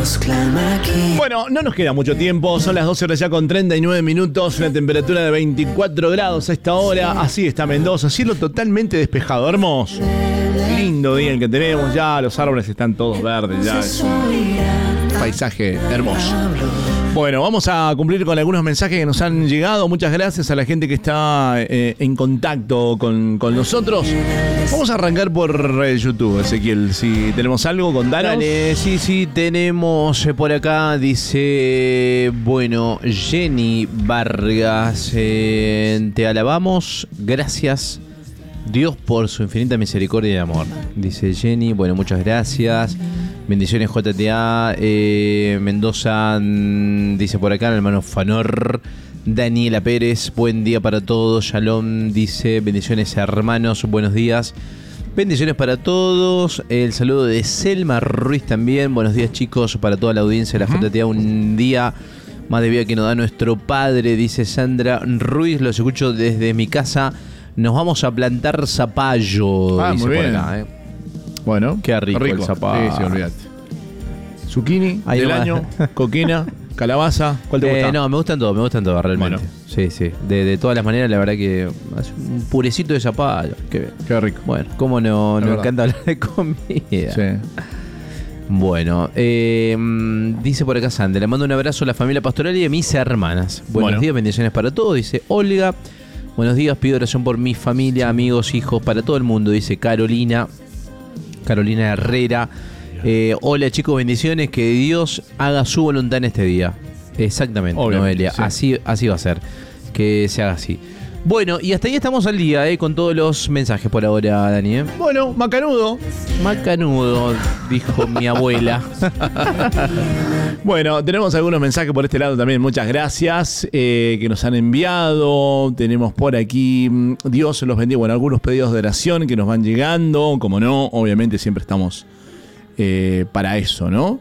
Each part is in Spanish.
Bueno, no nos queda mucho tiempo, son las 12 horas ya con 39 minutos, una temperatura de 24 grados a esta hora, así está Mendoza, cielo totalmente despejado, hermoso, lindo día el que tenemos, ya los árboles están todos verdes, ya es un paisaje hermoso. Bueno, vamos a cumplir con algunos mensajes que nos han llegado. Muchas gracias a la gente que está en contacto con nosotros. Vamos a arrancar por YouTube, Ezequiel. Si tenemos algo, contanos. Dale, sí, tenemos por acá, dice, bueno, Jenny Vargas, te alabamos, gracias Dios por su infinita misericordia y amor. Dice Jenny, bueno, muchas gracias. Bendiciones JTA, Mendoza, dice por acá el hermano Fanor. Daniela Pérez, buen día para todos. Shalom, dice, bendiciones hermanos, buenos días. Bendiciones para todos. El saludo de Selma Ruiz también. Buenos días chicos, para toda la audiencia de la JTA. Un día más de vida que nos da nuestro Padre, dice Sandra Ruiz. Los escucho desde mi casa. Nos vamos a plantar zapallo, dice muy por bien. acá, Bueno, qué rico el zapallo. Sí, olvídate. Zucchini, Ahí del va. año, coquina, calabaza. ¿Cuál te gusta? No, me gustan todos realmente. Bueno. Sí. De todas las maneras, la verdad que un purecito de zapallo. Qué rico. Bueno, cómo no, Es nos verdad. encanta hablar de comida. Sí. Bueno, dice por acá Sandra, le mando un abrazo a la familia pastoral y a mis hermanas. Buenos días, bendiciones para todos, dice Olga. Buenos días, pido oración por mi familia, amigos, hijos, para todo el mundo, dice Carolina Herrera. Hola chicos, bendiciones, que Dios haga su voluntad en este día. Exactamente, Obviamente, Noelia, sí. así va a ser, que se haga así. Bueno, y hasta ahí estamos al día, con todos los mensajes por ahora, Dani. Bueno, macanudo. Macanudo, dijo mi abuela. Bueno, tenemos algunos mensajes por este lado también. Muchas gracias que nos han enviado. Tenemos por aquí, Dios los bendiga. Bueno, algunos pedidos de oración que nos van llegando. Como no, obviamente siempre estamos para eso, ¿no?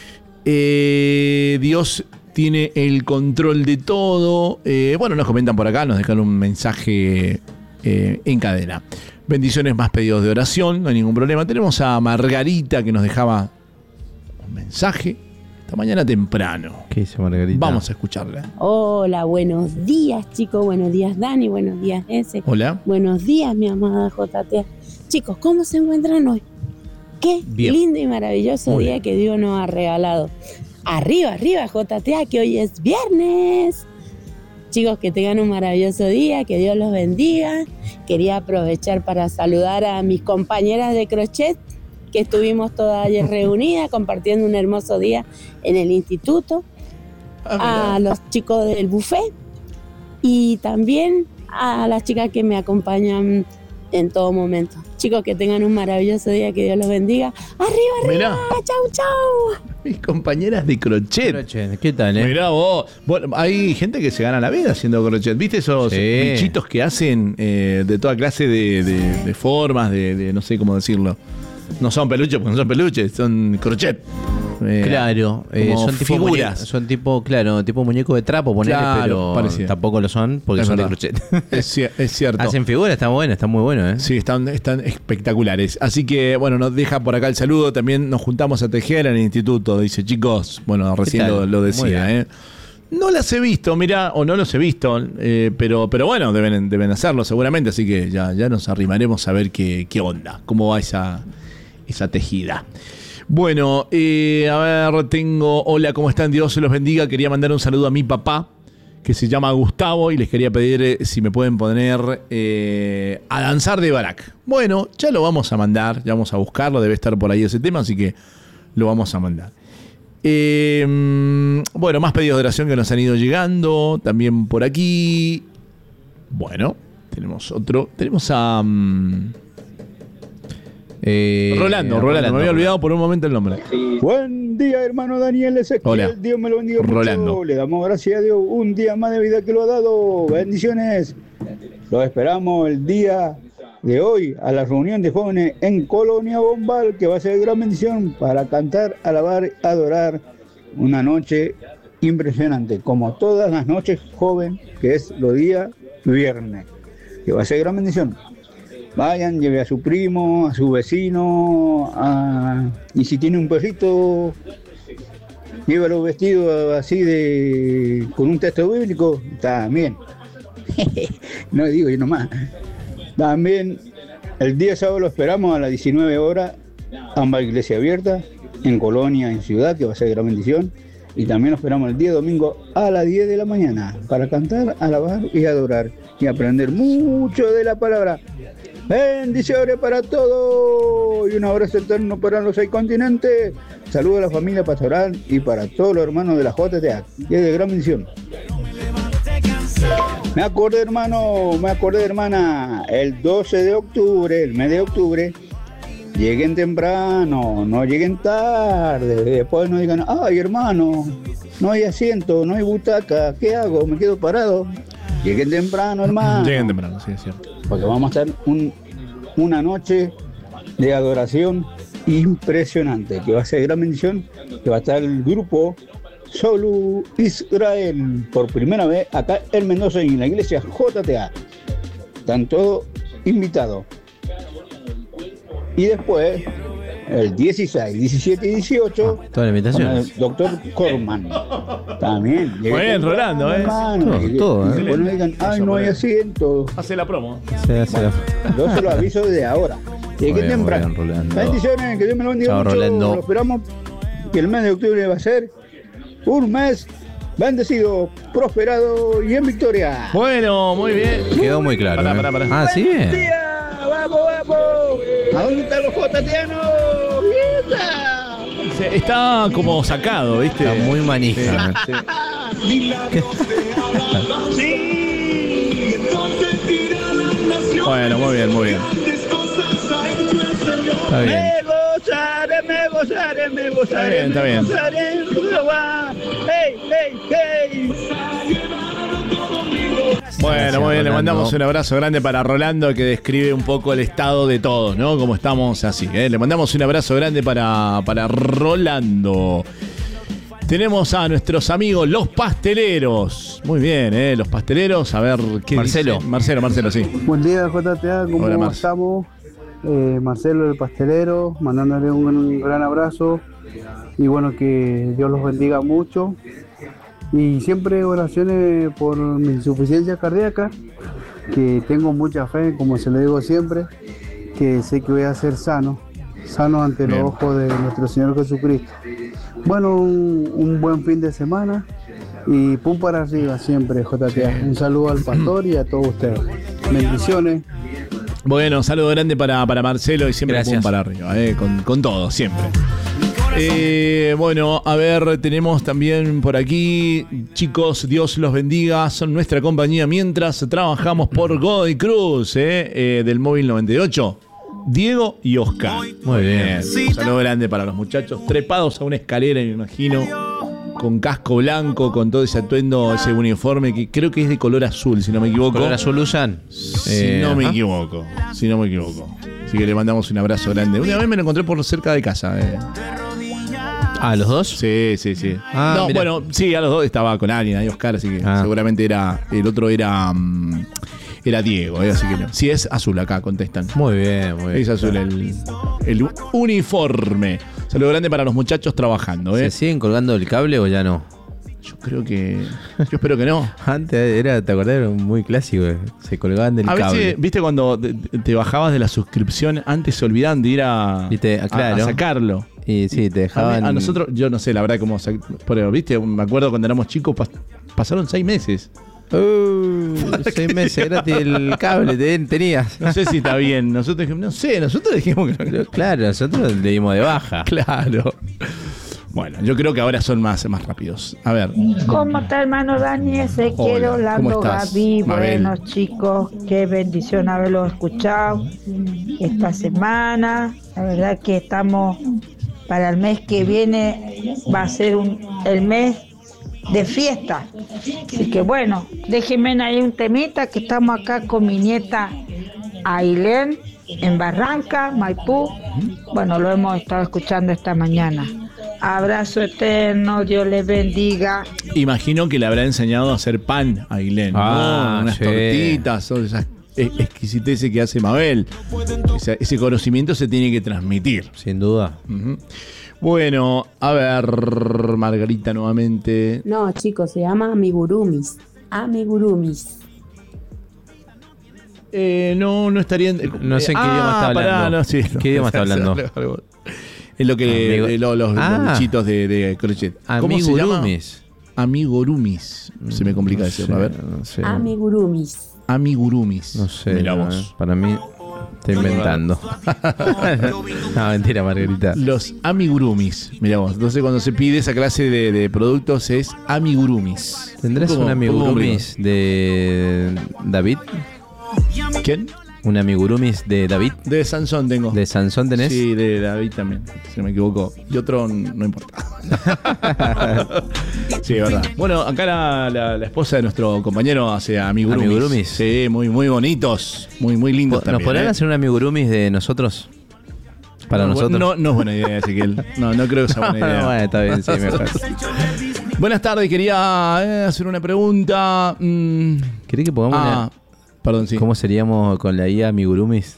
Dios tiene el control de todo. Bueno, nos comentan por acá, nos dejan un mensaje en cadena. Bendiciones, más pedidos de oración, no hay ningún problema. Tenemos a Margarita que nos dejaba un mensaje esta mañana temprano. ¿Qué dice Margarita? Vamos a escucharla. Hola, buenos días chicos, buenos días Dani, buenos días Ese. Hola. Buenos días mi amada JTA. Chicos, ¿cómo se encuentran hoy? Qué Bien. lindo y maravilloso Muy día bien. que Dios nos ha regalado. Arriba JTA, que hoy es viernes. Chicos, que tengan un maravilloso día, que Dios los bendiga. Quería aprovechar para saludar a mis compañeras de crochet, que estuvimos todas ayer reunidas, compartiendo un hermoso día en el instituto. A los chicos del buffet y también a las chicas que me acompañan en todo momento. Chicos, que tengan un maravilloso día, que Dios los bendiga. ¡Arriba! Mirá, ¡Chau, chau! mis compañeras de crochet. ¿Qué tal, Mirá vos. Bueno, hay gente que se gana la vida haciendo crochet. ¿Viste esos Sí. bichitos que hacen de toda clase de formas, de no sé cómo decirlo? No son peluches porque no son peluches, son crochet. Claro, como son tipo figuras. son tipo muñecos de trapo, ponele, Claro, pero parecido. tampoco lo son porque Es son verdad. de crochet. Es cierto. Hacen figuras, está muy bueno, Sí, están espectaculares. Así que, bueno, nos deja por acá el saludo. También nos juntamos a tejer en el instituto. Dice, chicos, bueno, recién tal? lo Muy decía, bien. No las he visto, mirá, o no los he visto, pero bueno, deben hacerlo seguramente. Así que ya nos arrimaremos a ver qué onda, cómo va esa tejida. Bueno, a ver, hola, ¿cómo están? Dios se los bendiga. Quería mandar un saludo a mi papá, que se llama Gustavo, y les quería pedir si me pueden poner a danzar de Barak. Bueno, ya lo vamos a mandar, ya vamos a buscarlo, debe estar por ahí ese tema, así que lo vamos a mandar. Bueno, más pedidos de oración que nos han ido llegando, también por aquí. Bueno, tenemos otro, tenemos a... Rolando, me había olvidado por un momento el nombre. Buen día, hermano Daniel Ezequiel. Hola. Dios me lo bendiga Rolando. mucho. Le damos gracias a Dios un día más de vida que lo ha dado. Bendiciones. Los esperamos el día de hoy a la reunión de jóvenes en Colonia Bombal, que va a ser gran bendición para cantar, alabar, adorar. Una noche impresionante, como todas las noches joven, que es los días viernes, que va a ser gran bendición. Vayan, lleve a su primo, a su vecino, y si tiene un perrito, Llévalo vestido así con un texto bíblico, también. No digo yo nomás. También el día sábado lo esperamos a las 19 horas, ambas iglesias abiertas, en Colonia, en Ciudad, que va a ser gran bendición. Y también lo esperamos el día domingo a las 10 de la mañana para cantar, alabar y adorar y aprender mucho de la palabra. Bendiciones para todos y un abrazo eterno para los 6 continentes. Saludos a la familia pastoral y para todos los hermanos de la JTA, que es de gran bendición. Me acordé, hermana, el 12 de octubre, el mes de octubre, lleguen temprano, no lleguen tarde, después no digan, ay hermano, no hay asiento, no hay butaca, ¿qué hago? ¿Me quedo parado? Lleguen temprano, hermano. Lleguen temprano, sí, es cierto. Porque vamos a estar una noche de adoración impresionante, que va a ser gran bendición, que va a estar el grupo Solu Israel por primera vez acá en Mendoza en la iglesia JTA. Están todos invitados. Y después, el 16, 17 y 18, toda la invitación. con el doctor Corman. También. Muy bien, Rolando, Todo, Después no digan, ay, no hay asiento. Hace la promo. Yo se lo aviso desde ahora. Lleguen temprano. Muy bien, Rolando. Bendiciones, que Dios me lo bendiga Chao, mucho. Rolando. Lo esperamos. Que el mes de octubre va a ser un mes bendecido, prosperado y en victoria. Bueno, muy bien. Quedó muy claro. Pará. Ah, sí. ¡Buen día! ¡Vamos! ¿A dónde están los jotatianos? Está como sacado, ¿viste? Está muy manija. Bueno, muy bien. Está bien. Me gozaré. Está bien. Hey. Bueno, muy bien, le Rolando. mandamos un abrazo grande para Rolando que describe un poco el estado de todos, ¿no? Como estamos así, ¿eh? Le mandamos un abrazo grande para Rolando. Tenemos a nuestros amigos los pasteleros. Muy bien, los pasteleros. A ver, ¿qué Marcelo. dice? Marcelo, sí. Buen día, JTA, ¿cómo Hola, Marce. estamos? Marcelo el pastelero, mandándole un gran abrazo y bueno, que Dios los bendiga mucho y siempre oraciones por mi insuficiencia cardíaca, que tengo mucha fe, como se lo digo siempre, que sé que voy a ser sano ante Bien. los ojos de nuestro Señor Jesucristo. Bueno, un buen fin de semana y pum para arriba siempre, JTA. Un saludo al pastor y a todos ustedes. Bendiciones. Bueno, un saludo grande para Marcelo y siempre Gracias. pum para arriba, con todo, siempre. Bueno, a ver, tenemos también por aquí, chicos, Dios los bendiga, son nuestra compañía mientras trabajamos por Godoy Cruz, del móvil 98. Diego y Oscar. Muy bien. Un saludo grande para los muchachos, trepados a una escalera, me imagino, con casco blanco, con todo ese atuendo, ese uniforme que creo que es de color azul, si no me equivoco. ¿Color azul usan? Si no me equivoco. Así que le mandamos un abrazo grande. Una vez me lo encontré por cerca de casa. Ah, ¿los dos? Sí. Ah, no, mirá. bueno, sí, a los dos estaba con alguien, ahí Oscar, así que seguramente el otro era Diego, así que no. Sí, es azul acá, contestan. Muy bien. Es azul el uniforme. Saludo grande para los muchachos trabajando, ¿Se siguen colgando el cable o ya no? Yo espero que no. Antes ¿te acordás? Era muy clásico. Se colgaban del A cable. veces, viste, cuando te bajabas de la suscripción, antes se olvidaban de ir a sacarlo. Y sí, te dejaban. A nosotros, yo no sé la verdad cómo. Pero, viste, me acuerdo cuando éramos chicos, pasaron 6 meses. 6 meses gratis el cable tenías. No sé si está bien. Nosotros dijimos que no. Claro, nosotros le dimos de baja. Claro. Bueno, yo creo que ahora son más rápidos. A ver. ¿Cómo está, hermano Dani? Ezequiel, Hola, ¿cómo Orlando, estás, Gaby, Mabel? buenos chicos, qué bendición haberlos escuchado esta semana. La verdad que estamos para el mes que viene, va a ser el mes de fiesta. Así que bueno, déjenme ahí un temita, que estamos acá con mi nieta Ailén en Barranca, Maipú. Bueno, lo hemos estado escuchando esta mañana. Abrazo eterno, Dios les bendiga. Imagino que le habrá enseñado a hacer pan a Ailén, ¿no? Unas tortitas, todas esas exquisiteces que hace Mabel. Ese conocimiento se tiene que transmitir. Sin duda. Uh-huh. Bueno, a ver, Margarita nuevamente. No, chicos, se llama amigurumis. Amigurumis. No estaría en... No sé en qué idioma está hablando. No, sí, ¿Qué idioma está hablando? Es lo que los bichitos de crochet. ¿Cómo se llama? Amigurumis. Amigurumis. Se me complica No decirlo, sé, a ver. no sé. Amigurumis. Amigurumis. No sé. Mirá no, vos. Para mí, estoy inventando. No, mentira, Margarita. Los amigurumis. Mirá vos. Entonces, cuando se pide esa clase de productos es amigurumis. ¿Tendrás ¿Cómo- un cómo amigurumis de David? ¿Quién? ¿Un amigurumis de David? De Sansón tengo. ¿De Sansón tenés? Sí, de David también, si no me equivoco. Y otro no importa. Sí, es verdad. Bueno, acá la esposa de nuestro compañero hace amigurumis. Amigurumis. Sí, muy bonitos. Muy lindos ¿Nos también. podrán hacer un amigurumis de nosotros? Para nosotros. No es buena idea, Ezequiel. No creo que sea buena idea. Bueno, está bien, sí, mejor. Buenas tardes, quería hacer una pregunta. ¿Querés que pongamos Perdón, sí. ¿Cómo seríamos con la IA amigurumis?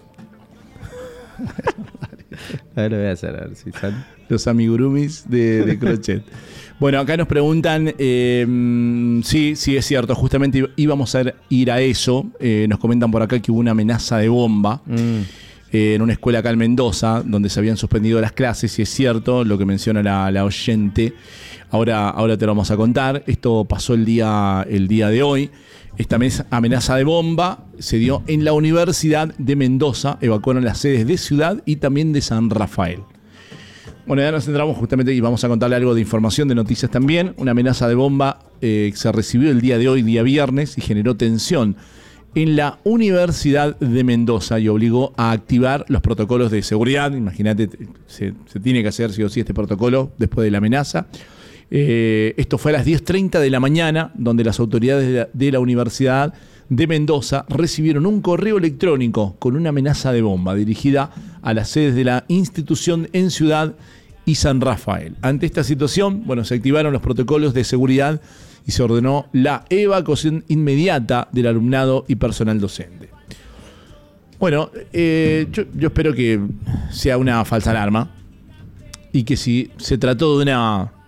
A ver, lo voy a hacer, a ver si sale. Los amigurumis de crochet. Bueno, acá nos preguntan, sí, es cierto, justamente íbamos a ir a eso. Nos comentan por acá que hubo una amenaza de bomba en una escuela acá en Mendoza, donde se habían suspendido las clases, y es cierto lo que menciona la oyente. Ahora te lo vamos a contar. Esto pasó el día de hoy. Esta amenaza de bomba se dio en la Universidad de Mendoza. Evacuaron las sedes de Ciudad y también de San Rafael. Bueno, ya nos centramos justamente y vamos a contarle algo de información, de noticias también. Una amenaza de bomba se recibió el día de hoy, día viernes, y generó tensión en la Universidad de Mendoza y obligó a activar los protocolos de seguridad. Imagínate, se tiene que hacer sí o sí este protocolo después de la amenaza. Esto fue a las 10:30 de la mañana, donde las autoridades de la Universidad de Mendoza recibieron un correo electrónico con una amenaza de bomba dirigida a las sedes de la institución en Ciudad y San Rafael. Ante esta situación, se activaron los protocolos de seguridad y se ordenó la evacuación inmediata del alumnado y personal docente. Yo espero que sea una falsa alarma y que si se trató de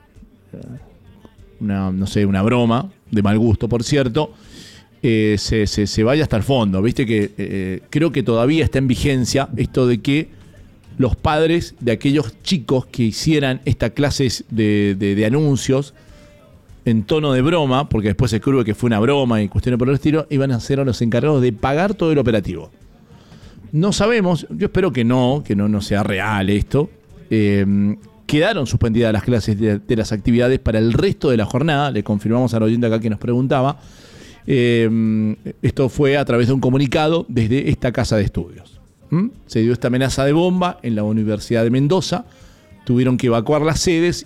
una broma de mal gusto, por cierto, se vaya hasta el fondo. Viste que creo que todavía está en vigencia esto de que los padres de aquellos chicos que hicieran esta clase de anuncios en tono de broma, porque después se descubre que fue una broma y cuestiones por el estilo, iban a ser los encargados de pagar todo el operativo. No sabemos, yo espero que no sea real esto. Quedaron suspendidas las clases de las actividades para el resto de la jornada. Le confirmamos al oyente acá que nos preguntaba. Esto fue a través de un comunicado desde esta casa de estudios. Se dio esta amenaza de bomba en la Universidad de Mendoza. Tuvieron que evacuar las sedes